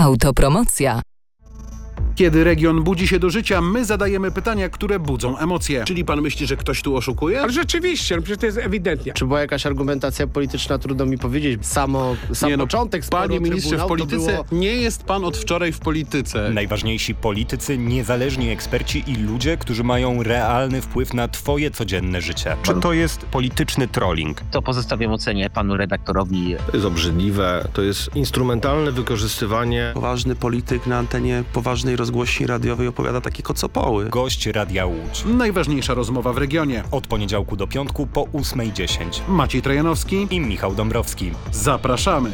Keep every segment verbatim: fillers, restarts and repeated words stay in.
Autopromocja. Kiedy region budzi się do życia, my zadajemy pytania, które budzą emocje. Czyli pan myśli, że ktoś tu oszukuje? Ale rzeczywiście, no przecież to jest ewidentnie. Czy była jakaś argumentacja polityczna, trudno mi powiedzieć. Samo, sam nie, no, początek sporu Panie ministrze, w Trybunału polityce było... nie jest pan od wczoraj w polityce. Najważniejsi politycy, niezależni eksperci i ludzie, którzy mają realny wpływ na twoje codzienne życie. Czy to jest polityczny trolling? To pozostawiam ocenie panu redaktorowi. To jest obrzydliwe, to jest instrumentalne wykorzystywanie. Poważny polityk na antenie poważnej rozgłośni radiowej opowiada takie kocopoły. Gość Radia Łódź. Najważniejsza rozmowa w regionie. Od poniedziałku do piątku po ósmej dziesięć. Maciej Trojanowski I Michał Dąbrowski. Zapraszamy.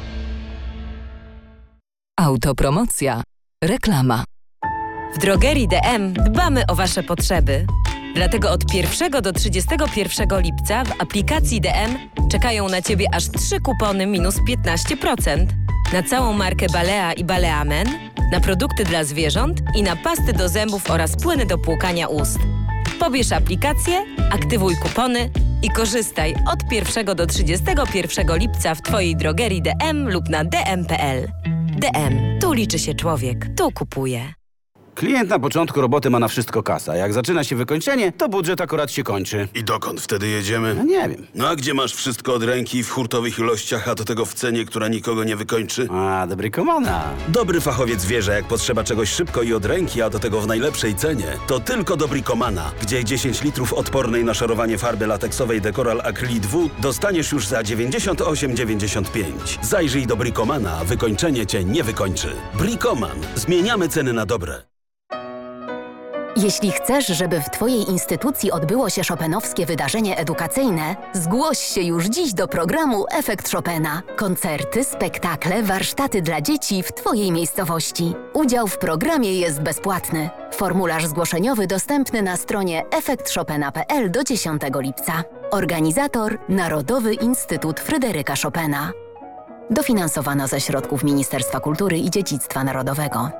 Autopromocja. Reklama. W drogerii D M dbamy o Wasze potrzeby. Dlatego od pierwszego do trzydziestego pierwszego lipca w aplikacji D M czekają na Ciebie aż trzy kupony minus piętnaście procent. Na całą markę Balea i Balea Men, na produkty dla zwierząt i na pasty do zębów oraz płyny do płukania ust. Pobierz aplikację, aktywuj kupony i korzystaj od pierwszego do trzydziestego pierwszego lipca w Twojej drogerii D M lub na d m kropka p l. D M. Tu liczy się człowiek. Tu kupuje. Klient na początku roboty ma na wszystko kasa. Jak zaczyna się wykończenie, to budżet akurat się kończy. I dokąd wtedy jedziemy? No nie wiem. No a gdzie masz wszystko od ręki w hurtowych ilościach, a do tego w cenie, która nikogo nie wykończy? A, dobry komana. Dobry fachowiec wie, że jak potrzeba czegoś szybko i od ręki, a do tego w najlepszej cenie, to tylko Dobrikomana, gdzie dziesięć litrów odpornej na szorowanie farby lateksowej Decoral Acrylic W dostaniesz już za dziewięćdziesiąt osiem dziewięćdziesiąt pięć. Zajrzyj do Brikomana, wykończenie cię nie wykończy. Brikoman. Zmieniamy ceny na dobre. Jeśli chcesz, żeby w Twojej instytucji odbyło się chopinowskie wydarzenie edukacyjne, zgłoś się już dziś do programu Efekt Chopina. Koncerty, spektakle, warsztaty dla dzieci w Twojej miejscowości. Udział w programie jest bezpłatny. Formularz zgłoszeniowy dostępny na stronie efekt chopina kropka p l do dziesiątego lipca. Organizator Narodowy Instytut Fryderyka Chopina. Dofinansowano ze środków Ministerstwa Kultury i Dziedzictwa Narodowego.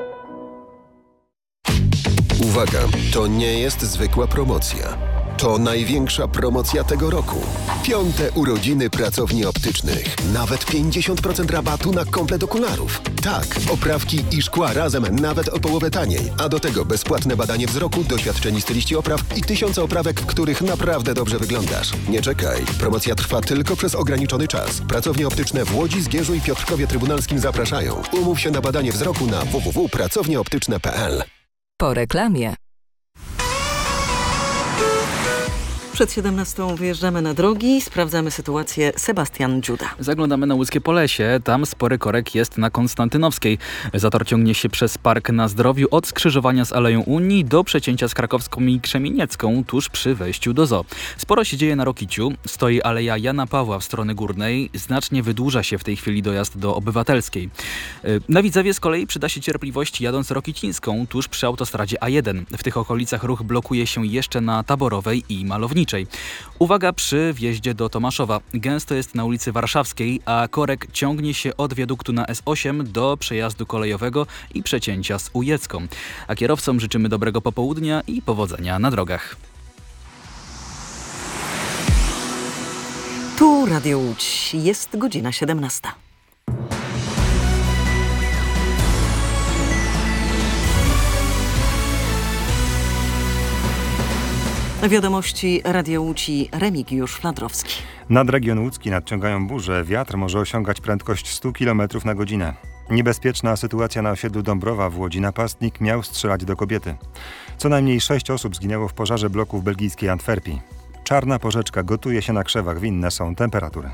Uwaga, to nie jest zwykła promocja. To największa promocja tego roku. Piąte urodziny pracowni optycznych. Nawet pięćdziesiąt procent rabatu na komplet okularów. Tak, oprawki i szkła razem nawet o połowę taniej. A do tego bezpłatne badanie wzroku, doświadczeni styliści opraw i tysiące oprawek, w których naprawdę dobrze wyglądasz. Nie czekaj. Promocja trwa tylko przez ograniczony czas. Pracownie optyczne w Łodzi, Zgierzu i Piotrkowie Trybunalskim zapraszają. Umów się na badanie wzroku na w w w kropka pracownie optyczne kropka p l. Po reklamie. Przed siedemnastą wyjeżdżamy na drogi, sprawdzamy sytuację. Sebastian Dziuda. Zaglądamy na łódzkie Polesie. Tam spory korek jest na Konstantynowskiej. Zator ciągnie się przez Park na Zdrowiu od skrzyżowania z Aleją Unii do przecięcia z Krakowską i Krzemieniecką tuż przy wejściu do zoo. Sporo się dzieje na Rokiciu. Stoi Aleja Jana Pawła w stronę górnej. Znacznie wydłuża się w tej chwili dojazd do Obywatelskiej. Na Widzewie z kolei przyda się cierpliwość jadąc Rokicińską tuż przy autostradzie A jeden. W tych okolicach ruch blokuje się jeszcze na Taborowej i Malowniczej. Uwaga przy wjeździe do Tomaszowa. Gęsto jest na ulicy Warszawskiej, a korek ciągnie się od wiaduktu na S osiem do przejazdu kolejowego i przecięcia z Ujecką. A kierowcom życzymy dobrego popołudnia i powodzenia na drogach. Tu Radio Łódź. Jest godzina siedemnasta. Wiadomości Radia Łódź i Remigiusz Flandrowski. Nad region łódzki nadciągają burze. Wiatr może osiągać prędkość sto kilometrów na godzinę. Niebezpieczna sytuacja na osiedlu Dąbrowa w Łodzi. Napastnik miał strzelać do kobiety. Co najmniej sześć osób zginęło w pożarze bloku w belgijskiej Antwerpii. Czarna porzeczka gotuje się na krzewach. Winne są temperatury.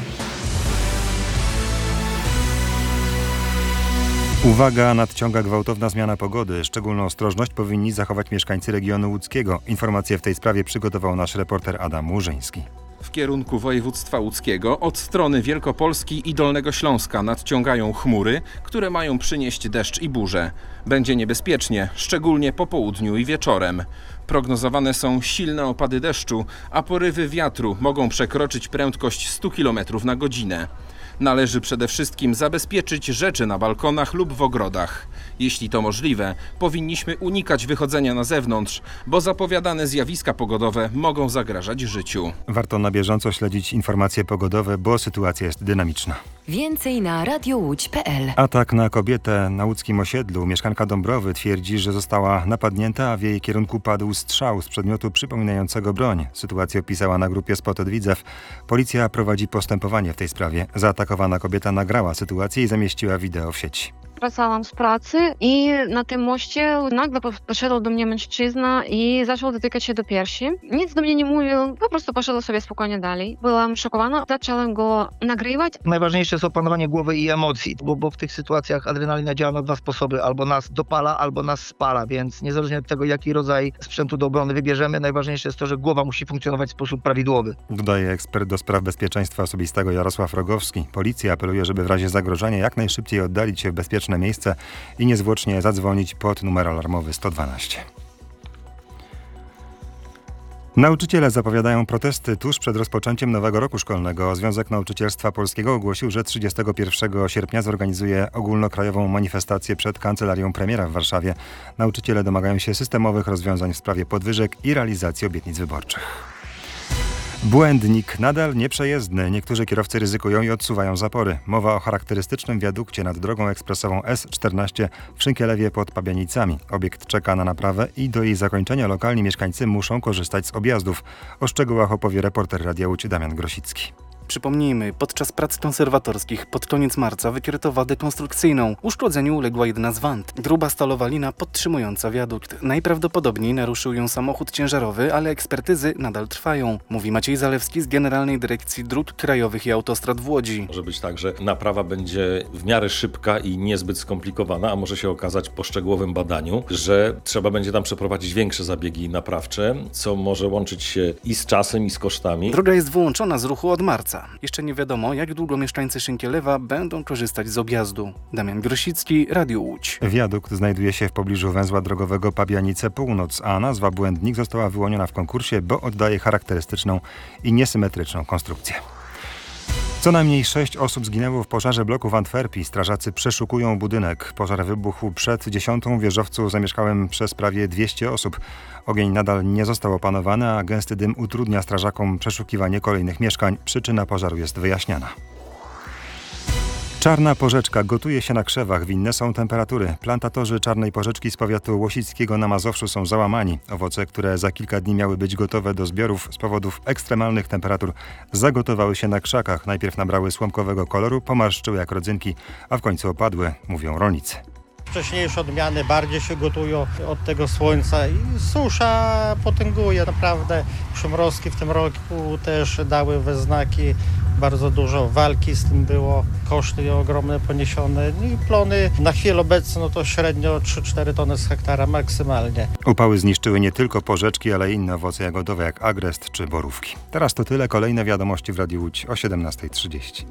Uwaga, nadciąga gwałtowna zmiana pogody. Szczególną ostrożność powinni zachować mieszkańcy regionu łódzkiego. Informacje w tej sprawie przygotował nasz reporter Adam Łużyński. W kierunku województwa łódzkiego od strony Wielkopolski i Dolnego Śląska nadciągają chmury, które mają przynieść deszcz i burze. Będzie niebezpiecznie, szczególnie po południu i wieczorem. Prognozowane są silne opady deszczu, a porywy wiatru mogą przekroczyć prędkość sto kilometrów na godzinę. Należy przede wszystkim zabezpieczyć rzeczy na balkonach lub w ogrodach. Jeśli to możliwe, powinniśmy unikać wychodzenia na zewnątrz, bo zapowiadane zjawiska pogodowe mogą zagrażać życiu. Warto na bieżąco śledzić informacje pogodowe, bo sytuacja jest dynamiczna. Więcej na radiołódź kropka pe el. Atak na kobietę na łódzkim osiedlu. Mieszkanka Dąbrowy twierdzi, że została napadnięta, a w jej kierunku padł strzał z przedmiotu przypominającego broń. Sytuację opisała na grupie Spotted Widzew. Policja prowadzi postępowanie w tej sprawie. Zaatakowana kobieta nagrała sytuację i zamieściła wideo w sieci. Wracałam z pracy i na tym moście nagle podszedł do mnie mężczyzna i zaczął dotykać się do piersi. Nic do mnie nie mówił, po prostu poszedł sobie spokojnie dalej. Byłam szokowana, zaczęłam go nagrywać. Najważniejsze jest opanowanie głowy i emocji, bo, bo w tych sytuacjach adrenalina działa na dwa sposoby. Albo nas dopala, albo nas spala, więc niezależnie od tego, jaki rodzaj sprzętu do obrony wybierzemy, najważniejsze jest to, że głowa musi funkcjonować w sposób prawidłowy. Dodaje ekspert do spraw bezpieczeństwa osobistego Jarosław Rogowski. Policja apeluje, żeby w razie zagrożenia jak najszybciej oddalić się w bezpieczne miejsce i niezwłocznie zadzwonić pod numer alarmowy sto dwanaście. Nauczyciele zapowiadają protesty tuż przed rozpoczęciem nowego roku szkolnego. Związek Nauczycielstwa Polskiego ogłosił, że trzydziestego pierwszego sierpnia zorganizuje ogólnokrajową manifestację przed Kancelarią Premiera w Warszawie. Nauczyciele domagają się systemowych rozwiązań w sprawie podwyżek i realizacji obietnic wyborczych. Błędnik nadal nieprzejezdny. Niektórzy kierowcy ryzykują i odsuwają zapory. Mowa o charakterystycznym wiadukcie nad drogą ekspresową S czternaście w Szynkielewie pod Pabianicami. Obiekt czeka na naprawę i do jej zakończenia lokalni mieszkańcy muszą korzystać z objazdów. O szczegółach opowie reporter Radia Łódź Damian Grosicki. Przypomnijmy, podczas prac konserwatorskich pod koniec marca wykryto wadę konstrukcyjną. Uszkodzeniu uległa jedna z wand. Gruba stalowa lina podtrzymująca wiadukt. Najprawdopodobniej naruszył ją samochód ciężarowy, ale ekspertyzy nadal trwają. Mówi Maciej Zalewski z Generalnej Dyrekcji Dróg Krajowych i Autostrad w Łodzi. Może być tak, że naprawa będzie w miarę szybka i niezbyt skomplikowana, a może się okazać po szczegółowym badaniu, że trzeba będzie tam przeprowadzić większe zabiegi naprawcze, co może łączyć się i z czasem, i z kosztami. Droga jest wyłączona z ruchu od marca. Jeszcze nie wiadomo, jak długo mieszkańcy Szynkielewa będą korzystać z objazdu. Damian Grosicki, Radio Łódź. Wiadukt znajduje się w pobliżu węzła drogowego Pabianice Północ, a nazwa Błędnik została wyłoniona w konkursie, bo oddaje charakterystyczną i niesymetryczną konstrukcję. Co najmniej sześć osób zginęło w pożarze bloku w Antwerpii. Strażacy przeszukują budynek. Pożar wybuchł przed dziesiątą. W wieżowcu zamieszkałem przez prawie dwieście osób. Ogień nadal nie został opanowany, a gęsty dym utrudnia strażakom przeszukiwanie kolejnych mieszkań. Przyczyna pożaru jest wyjaśniana. Czarna porzeczka gotuje się na krzewach. Winne są temperatury. Plantatorzy czarnej porzeczki z powiatu łosickiego na Mazowszu są załamani. Owoce, które za kilka dni miały być gotowe do zbiorów z powodów ekstremalnych temperatur, zagotowały się na krzakach. Najpierw nabrały słomkowego koloru, pomarszczyły jak rodzynki, a w końcu opadły, mówią rolnicy. Wcześniejsze odmiany bardziej się gotują od tego słońca i susza potęguje. Naprawdę przymrozki w tym roku też dały we znaki. Bardzo dużo walki z tym było, koszty ogromne poniesione i plony na chwilę obecną no to średnio trzy cztery tony z hektara maksymalnie. Upały zniszczyły nie tylko porzeczki, ale i inne owoce jagodowe jak agrest czy borówki. Teraz to tyle. Kolejne wiadomości w Radiu Łódź o siedemnasta trzydzieści.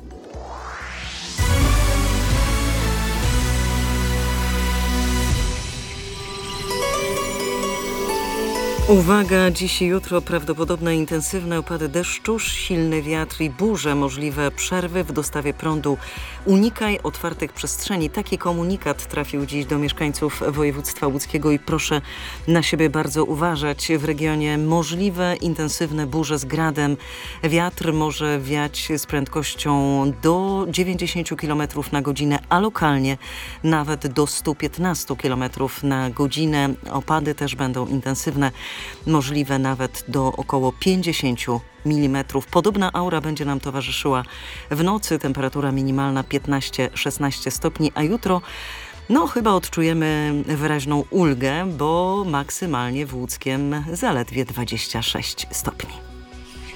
Uwaga, dziś i jutro prawdopodobne intensywne opady deszczu, silny wiatr i burze, możliwe przerwy w dostawie prądu. Unikaj otwartych przestrzeni. Taki komunikat trafił dziś do mieszkańców województwa łódzkiego i proszę na siebie bardzo uważać. W regionie możliwe intensywne burze z gradem. Wiatr może wiać z prędkością do dziewięćdziesiąt kilometrów na godzinę, a lokalnie nawet do sto piętnaście kilometrów na godzinę. Opady też będą intensywne. Możliwe nawet do około pięćdziesiąt milimetrów. Podobna aura będzie nam towarzyszyła w nocy. Temperatura minimalna piętnaście szesnaście stopni, a jutro no chyba odczujemy wyraźną ulgę, bo maksymalnie w Łódzkiem zaledwie dwadzieścia sześć stopni.